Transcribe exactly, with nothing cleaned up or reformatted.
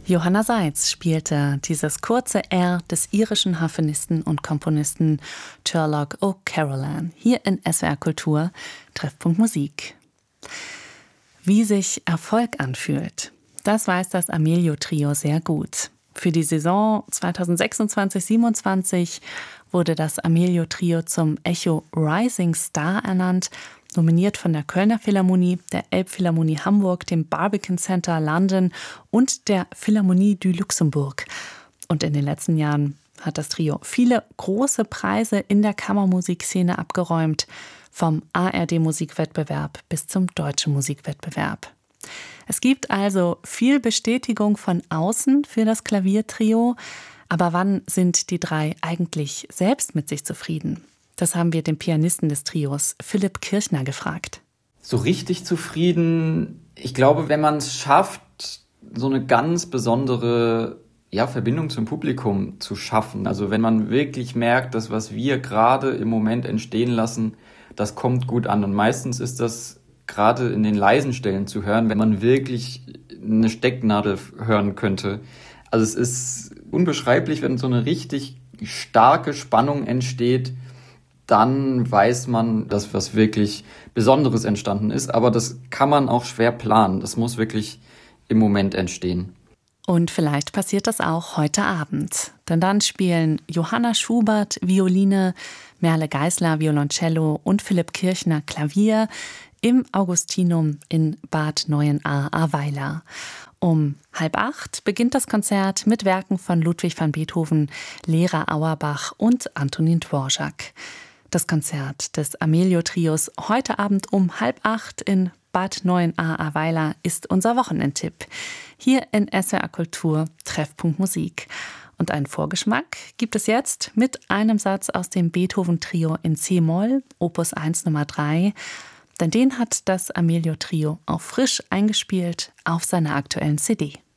Johanna Seitz spielte dieses kurze R des irischen Harfenisten und Komponisten Turlough O'Carolan hier in S W R Kultur, Treffpunkt Musik. Wie sich Erfolg anfühlt, das weiß das Amelio-Trio sehr gut. Für die Saison zweitausendsechsundzwanzig siebenundzwanzig wurde das Amelio-Trio zum Echo Rising Star ernannt, nominiert von der Kölner Philharmonie, der Elbphilharmonie Hamburg, dem Barbican Center London und der Philharmonie du Luxembourg. Und in den letzten Jahren hat das Trio viele große Preise in der Kammermusikszene abgeräumt, vom A R D-Musikwettbewerb bis zum Deutschen Musikwettbewerb. Es gibt also viel Bestätigung von außen für das Klaviertrio, aber wann sind die drei eigentlich selbst mit sich zufrieden? Das haben wir den Pianisten des Trios, Philipp Kirchner, gefragt. So richtig zufrieden, ich glaube, wenn man es schafft, so eine ganz besondere ja, Verbindung zum Publikum zu schaffen. Also wenn man wirklich merkt, dass was wir gerade im Moment entstehen lassen, das kommt gut an. Und meistens ist das gerade in den leisen Stellen zu hören, wenn man wirklich eine Stecknadel hören könnte. Also es ist unbeschreiblich, wenn so eine richtig starke Spannung entsteht, dann weiß man, dass was wirklich Besonderes entstanden ist. Aber das kann man auch schwer planen. Das muss wirklich im Moment entstehen. Und vielleicht passiert das auch heute Abend. Denn dann spielen Johanna Schubert Violine, Merle Geisler Violoncello und Philipp Kirchner Klavier im Augustinum in Bad Neuenahr-Ahrweiler. Um halb acht beginnt das Konzert mit Werken von Ludwig van Beethoven, Lera Auerbach und Antonin Dvorak. Das Konzert des Amelio-Trios heute Abend um halb acht in Bad Neuenahr-Ahrweiler ist unser Wochenendtipp. Hier in S W R Kultur, Treffpunkt Musik. Und einen Vorgeschmack gibt es jetzt mit einem Satz aus dem Beethoven-Trio in C-Moll, Opus eins Nummer drei. Denn den hat das Amelio-Trio auch frisch eingespielt auf seiner aktuellen C D.